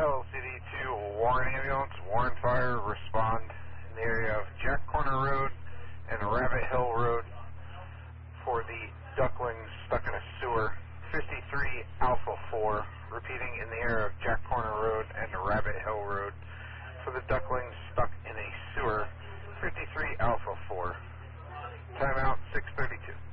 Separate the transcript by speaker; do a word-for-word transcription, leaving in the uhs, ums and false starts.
Speaker 1: L C D two Warren Ambulance, Warren Fire, respond in the area of Jack Corner Road and Rabbit Hill Road for the ducklings stuck in a sewer. fifty-three Alpha four, repeating in the area of Jack Corner Road and Rabbit Hill Road for the ducklings stuck in a sewer. fifty-three Alpha four. Timeout six thirty-two.